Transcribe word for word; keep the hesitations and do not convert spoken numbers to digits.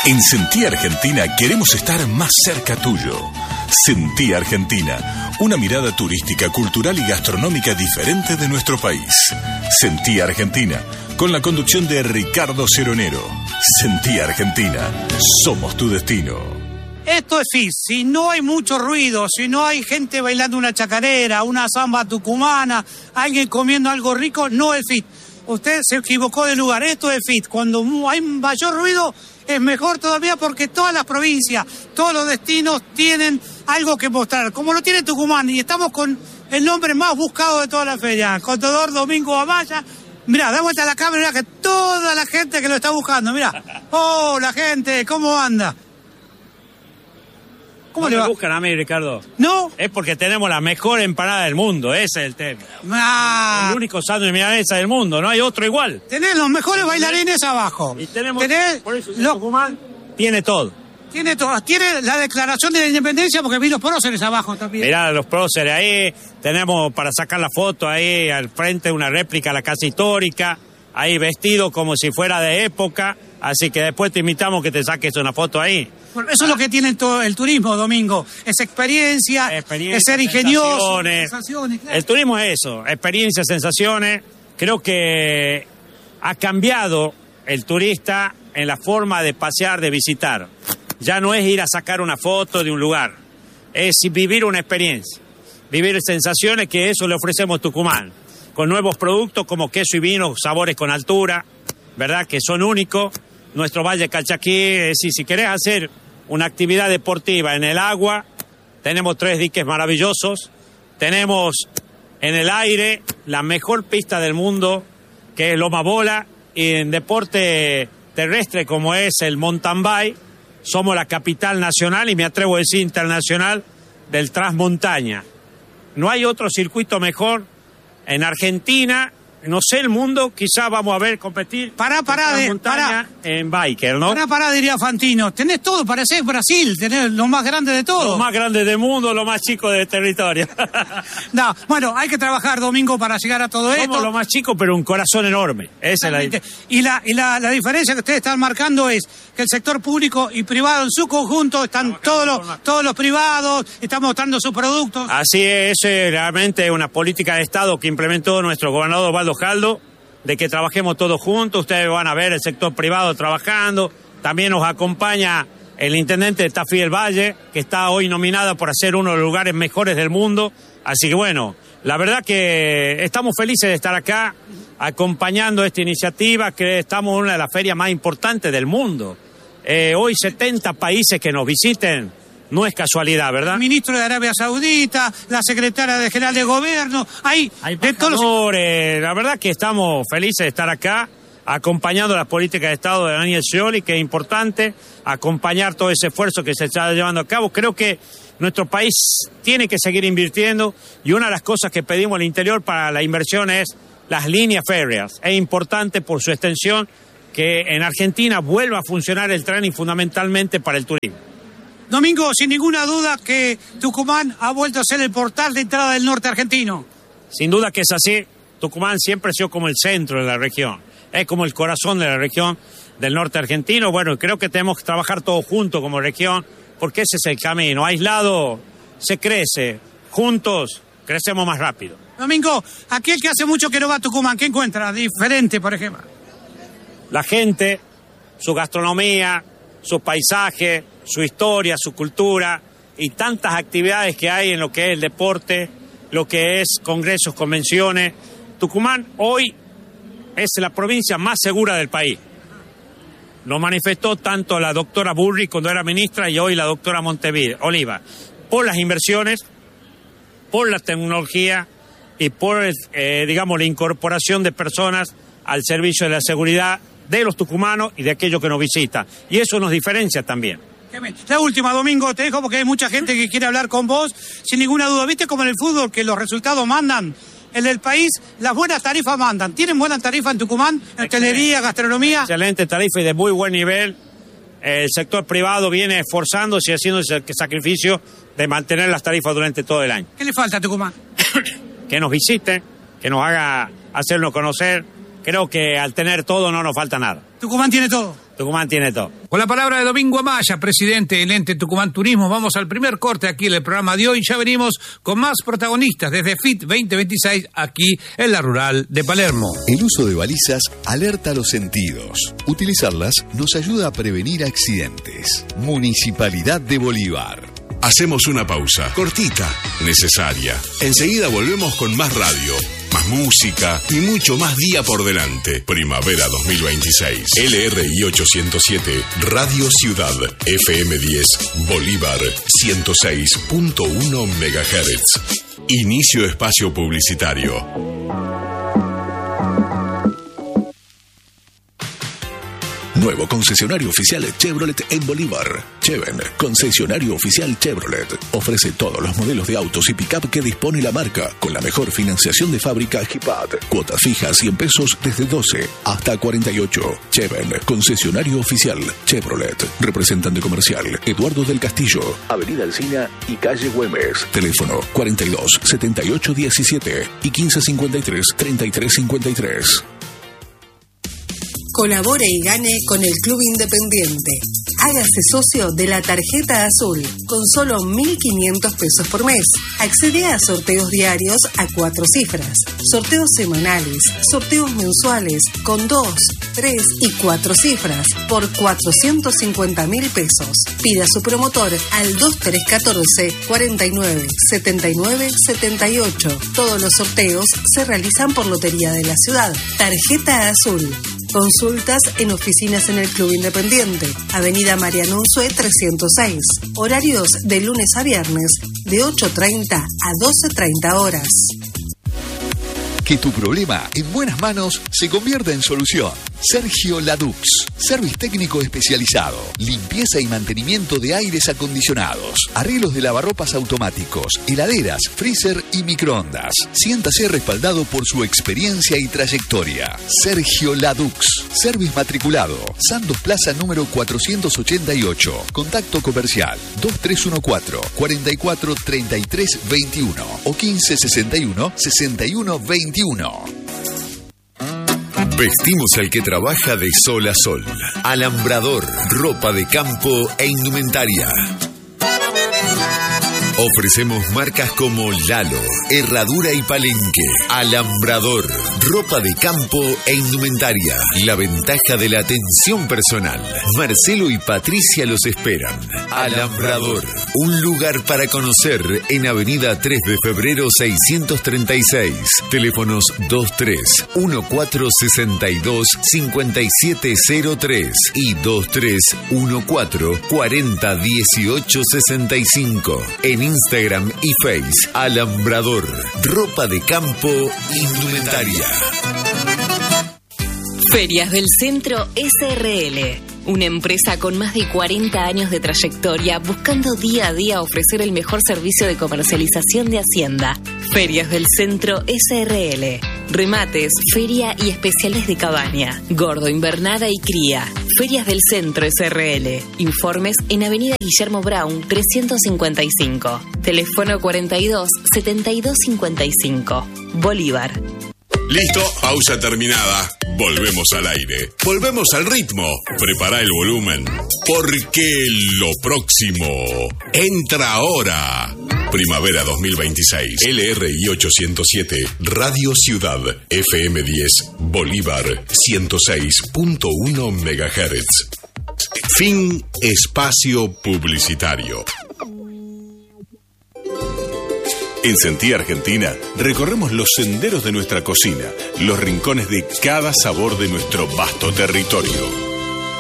En Sentí Argentina queremos estar más cerca tuyo. Sentí Argentina, una mirada turística, cultural y gastronómica diferente de nuestro país. Sentí Argentina, con la conducción de Ricardo Ceronero. Sentí Argentina, somos tu destino. Esto es F I S. Si no hay mucho ruido, si no hay gente bailando una chacarera, una samba tucumana, alguien comiendo algo rico, no es F I S. Usted se equivocó de lugar. Esto es F I S. Cuando hay mayor ruido, es mejor todavía porque todas las provincias, todos los destinos tienen algo que mostrar, como lo tiene Tucumán. Y estamos con el nombre más buscado de toda la feria, Contador Domingo Amaya. Mirá, da vuelta a la cámara, mirá que toda la gente que lo está buscando, mirá. Oh, la gente, ¿cómo anda? ¿Cómo no le va? Me buscan a mí, Ricardo. ¿No? Es porque tenemos la mejor empanada del mundo, ese es el tema. Ah. El único sándwich de milanesa del mundo, no hay otro igual. Tenés los mejores bailarines abajo. Y tenemos, Tenés por eso, lo... Tucumán tiene todo. Tiene todo. Tiene la declaración de la independencia porque vi los próceres abajo también. Mirá los próceres ahí, tenemos para sacar la foto ahí al frente una réplica a la casa histórica, ahí vestido como si fuera de época, así que después te invitamos que te saques una foto ahí. Bueno, eso es lo que tiene todo el turismo, Domingo. Es experiencia, experiencia es ser ingenioso. Sensaciones. sensaciones claro. El turismo es eso, experiencia, sensaciones. Creo que ha cambiado el turista en la forma de pasear, de visitar. Ya no es ir a sacar una foto de un lugar, es vivir una experiencia, vivir sensaciones, que eso le ofrecemos a Tucumán, con nuevos productos como queso y vino, sabores con altura, ¿verdad? Que son únicos. Nuestro Valle Calchaquí, es decir, si querés hacer una actividad deportiva en el agua, tenemos tres diques maravillosos, tenemos en el aire la mejor pista del mundo, que es Loma Bola, y en deporte terrestre como es el mountain bike, somos la capital nacional y me atrevo a decir internacional del transmontaña. No hay otro circuito mejor en Argentina. No sé, el mundo, quizás vamos a ver competir. Pará, pará, de, montaña pará. En biker, ¿no? Pará, pará, diría Fantino. Tenés todo, parecés Brasil, tenés lo más grande de todo. Lo más grande del mundo, lo más chico del territorio. No, bueno, hay que trabajar, Domingo, para llegar a todo Somos esto. lo más chico, pero un corazón enorme. Esa es la diferencia. Y, la, y la, la diferencia que ustedes están marcando es que el sector público y privado en su conjunto están todos los, todos los privados, están mostrando sus productos. Así es, eso es realmente una política de Estado que implementó nuestro gobernador Osvaldo Jaldo, de que trabajemos todos juntos. Ustedes van a ver el sector privado trabajando. También nos acompaña el intendente de Tafí del Valle, que está hoy nominada por ser uno de los lugares mejores del mundo. Así que bueno, la verdad que estamos felices de estar acá acompañando esta iniciativa, que estamos en una de las ferias más importantes del mundo. Eh, hoy setenta países que nos visiten, no es casualidad, ¿verdad? El ministro de Arabia Saudita, la secretaria de General de Gobierno, hay, hay de todos los... La verdad que estamos felices de estar acá, acompañando las políticas de Estado de Daniel Scioli, que es importante, acompañar todo ese esfuerzo que se está llevando a cabo. Creo que nuestro país tiene que seguir invirtiendo, y una de las cosas que pedimos al interior para la inversión es las líneas férreas. Es importante por su extensión que en Argentina vuelva a funcionar el tren, y fundamentalmente para el turismo. Domingo, sin ninguna duda que Tucumán ha vuelto a ser el portal de entrada del norte argentino. Sin duda que es así. Tucumán siempre ha sido como el centro de la región. Es como el corazón de la región del norte argentino. Bueno, creo que tenemos que trabajar todos juntos como región, porque ese es el camino. Aislado se crece, juntos crecemos más rápido. Domingo, aquel que hace mucho que no va a Tucumán, ¿qué encuentra diferente, por ejemplo? La gente, su gastronomía, su paisaje, su historia, su cultura y tantas actividades que hay en lo que es el deporte, lo que es congresos, convenciones. Tucumán hoy es la provincia más segura del país. Lo manifestó tanto la doctora Burri cuando era ministra y hoy la doctora Montevideo, Oliva, por las inversiones, por la tecnología y por, eh, digamos, la incorporación de personas al servicio de la seguridad de los tucumanos y de aquellos que nos visitan. Y eso nos diferencia también. La última, Domingo, te dejo porque hay mucha gente que quiere hablar con vos, sin ninguna duda. ¿Viste como en el fútbol que los resultados mandan? En el país, las buenas tarifas mandan. ¿Tienen buenas tarifas en Tucumán? Hostelería, gastronomía. Excelente tarifa y de muy buen nivel. El sector privado viene esforzándose y haciendo ese sacrificio de mantener las tarifas durante todo el año. ¿Qué le falta a Tucumán? Que nos visite, que nos haga hacernos conocer. Creo que al tener todo no nos falta nada. Tucumán tiene todo. Tucumán tiene todo. Con la palabra de Domingo Amaya, presidente del ente Tucumán Turismo, vamos al primer corte aquí en el programa de hoy. Ya venimos con más protagonistas desde F I T veinte veintiséis aquí en la Rural de Palermo. El uso de balizas alerta los sentidos. Utilizarlas nos ayuda a prevenir accidentes. Municipalidad de Bolívar. Hacemos una pausa, cortita, necesaria. Enseguida volvemos con más radio, más música y mucho más día por delante. Primavera dos mil veintiséis. L R I ochocientos siete, Radio Ciudad, F M diez, Bolívar, ciento seis punto uno megahertz. Inicio espacio publicitario. Nuevo concesionario oficial Chevrolet en Bolívar. Cheven, concesionario oficial Chevrolet. Ofrece todos los modelos de autos y pick-up que dispone la marca, con la mejor financiación de fábrica G P A D. Cuotas fijas cien pesos desde doce hasta cuarenta y ocho. Cheven, concesionario oficial Chevrolet. Representante comercial Eduardo del Castillo. Avenida Alsina y calle Güemes. Teléfono cuarenta y dos, setenta y ocho diecisiete y quince cincuenta y tres, treinta y tres cincuenta y tres. Colabore y gane con el Club Independiente. Hágase socio de la Tarjeta Azul con solo mil quinientos pesos por mes. Accede a sorteos diarios a cuatro cifras, sorteos semanales, sorteos mensuales con dos, tres y cuatro cifras por cuatrocientos cincuenta mil pesos. Pida a su promotor al dos tres uno cuatro, cuarenta y nueve, setenta y nueve, setenta y ocho. Todos los sorteos se realizan por Lotería de la Ciudad. Tarjeta Azul. Consultas en oficinas en el Club Independiente, Avenida Mariano Unzué trescientos seis. Horarios de lunes a viernes de ocho treinta a doce treinta horas. Que tu problema en buenas manos se convierta en solución. Sergio Ladux, service técnico especializado, limpieza y mantenimiento de aires acondicionados, arreglos de lavarropas automáticos, heladeras, freezer y microondas. Siéntase respaldado por su experiencia y trayectoria. Sergio Ladux, service matriculado, Santos Plaza número cuatrocientos ochenta y ocho. Contacto comercial dos tres uno cuatro, cuarenta y cuatro, treinta y tres veintiuno o quince sesenta y uno, sesenta y uno veintiuno. Vestimos al que trabaja de sol a sol. Alambrador, ropa de campo e indumentaria. Ofrecemos marcas como Lalo, Herradura y Palenque. Alambrador, ropa de campo e indumentaria. La ventaja de la atención personal. Marcelo y Patricia los esperan. Alambrador, un lugar para conocer en Avenida tres de febrero seiscientos treinta y seis. Teléfonos dos tres uno cuatro seis dos cinco siete cero tres y dos tres uno cuatro cuarenta dieciocho sesenta y cinco. En Instagram y Face, Alambrador, ropa de campo, indumentaria. Ferias del Centro S R L, una empresa con más de cuarenta años de trayectoria buscando día a día ofrecer el mejor servicio de comercialización de Hacienda. Ferias del Centro S R L, remates, feria y especiales de cabaña, gordo, invernada y cría. Ferias del Centro S R L, informes en Avenida Guillermo Brown trescientos cincuenta y cinco, teléfono cuarenta y dos, setenta y dos cincuenta y cinco, Bolívar. Listo, pausa terminada. Volvemos al aire. Volvemos al ritmo. Prepara el volumen. Porque lo próximo entra ahora. Primavera dos mil veintiséis. L R I ochocientos siete. Radio Ciudad. F M diez. Bolívar. ciento seis punto uno megahertz. Fin espacio publicitario. En Sentí Argentina recorremos los senderos de nuestra cocina, los rincones de cada sabor de nuestro vasto territorio.